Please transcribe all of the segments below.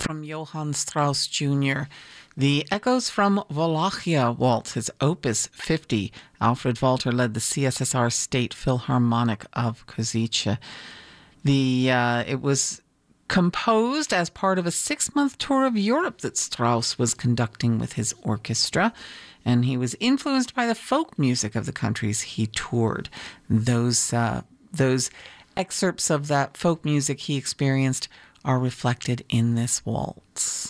from Johann Strauss Jr. The Echoes from Wallachia Waltz, his Opus 50. Alfred Walter led the CSSR State Philharmonic of Kozice. It was composed as part of a 6-month tour of Europe that Strauss was conducting with his orchestra, and he was influenced by the folk music of the countries he toured. Those excerpts of that folk music he experienced are reflected in this waltz.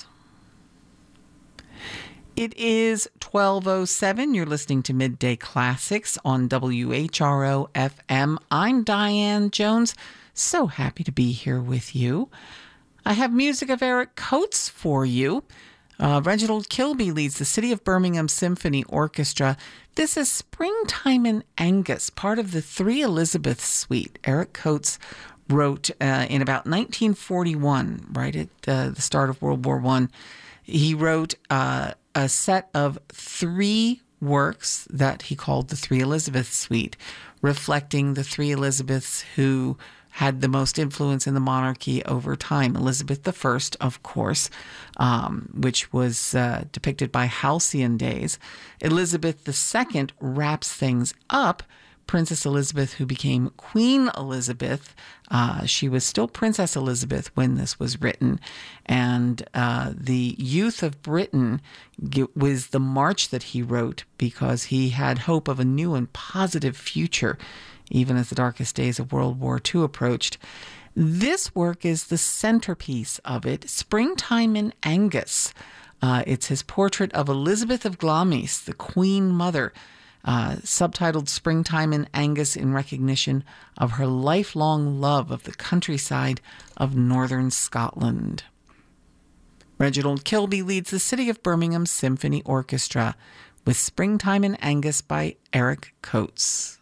It is 12:07. You're listening to Midday Classics on WHRO FM. I'm Diane Jones. So happy to be here with you. I have music of Eric Coates for you. Reginald Kilby leads the City of Birmingham Symphony Orchestra. This is Springtime in Angus, part of the Three Elizabeths suite. Eric Coates wrote in about 1941, right at the start of World War I. He wrote a set of 3 works that he called the Three Elizabeths suite, reflecting the 3 Elizabeths who had the most influence in the monarchy over time. Elizabeth I, of course, which was depicted by halcyon days. Elizabeth II wraps things up. Princess Elizabeth, who became Queen Elizabeth. She was still Princess Elizabeth when this was written. And the youth of Britain was the march that he wrote because he had hope of a new and positive future, even as the darkest days of World War II approached. This work is the centerpiece of it, Springtime in Angus. It's his portrait of Elizabeth of Glamis, the Queen Mother, subtitled Springtime in Angus in recognition of her lifelong love of the countryside of northern Scotland. Reginald Kilby leads the City of Birmingham Symphony Orchestra with Springtime in Angus by Eric Coates.